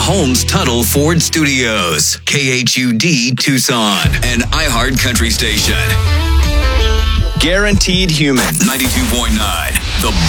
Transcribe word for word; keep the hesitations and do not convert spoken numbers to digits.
Holmes Tuttle Ford Studios, K H U D Tucson, and iHeart Country Station. Guaranteed Human, ninety-two point nine, The